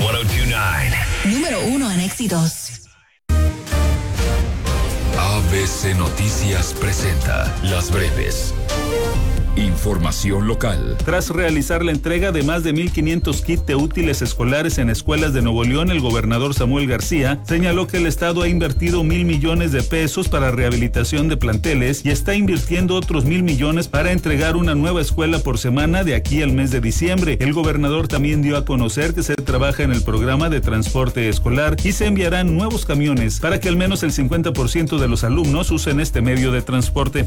1029. Número 1 en éxitos. ABC Noticias presenta Las Breves. Información local. Tras realizar la entrega de más de 1,500 kits de útiles escolares en escuelas de Nuevo León, el gobernador Samuel García señaló que el estado ha invertido 1,000 millones de pesos para rehabilitación de planteles y está invirtiendo otros 1,000 millones para entregar una nueva escuela por semana de aquí al mes de diciembre. El gobernador también dio a conocer que se trabaja en el programa de transporte escolar y se enviarán nuevos camiones para que al menos el 50% de los alumnos usen este medio de transporte.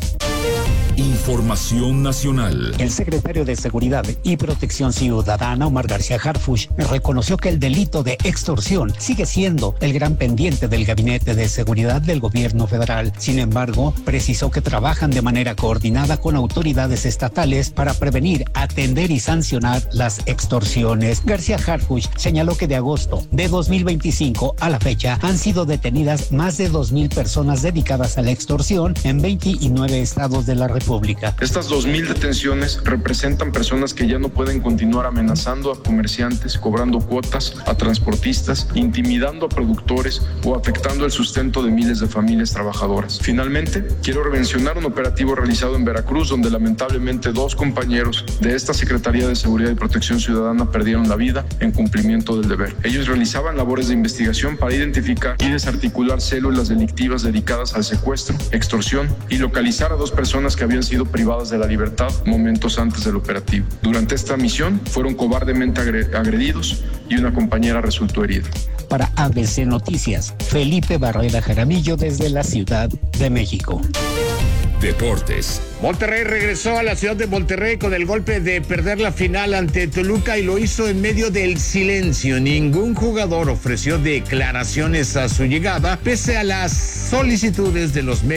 Información nacional. El secretario de Seguridad y Protección Ciudadana, Omar García Harfuch, reconoció que el delito de extorsión sigue siendo el gran pendiente del Gabinete de Seguridad del Gobierno federal. Sin embargo, precisó que trabajan de manera coordinada con autoridades estatales para prevenir, atender y sancionar las extorsiones. García Harfuch señaló que de agosto de 2025 a la fecha han sido detenidas más de 2,000 personas dedicadas a la extorsión en 29 estados de la República. Estas 2,000 detenciones representan personas que ya no pueden continuar amenazando a comerciantes, cobrando cuotas a transportistas, intimidando a productores o afectando el sustento de miles de familias trabajadoras. Finalmente, quiero mencionar un operativo realizado en Veracruz, donde lamentablemente 2 compañeros de esta Secretaría de Seguridad y Protección Ciudadana perdieron la vida en cumplimiento del deber. Ellos realizaban labores de investigación para identificar y desarticular células delictivas dedicadas al secuestro, extorsión y localizar a 2 personas que habían sido privadas de la libertad momentos antes del operativo. Durante esta misión fueron cobardemente agredidos y una compañera resultó herida. Para ABC Noticias, Felipe Barrera Jaramillo desde la Ciudad de México. Deportes. Monterrey regresó a la ciudad de Monterrey con el golpe de perder la final ante Toluca y lo hizo en medio del silencio. Ningún jugador ofreció declaraciones a su llegada, pese a las solicitudes de los medios.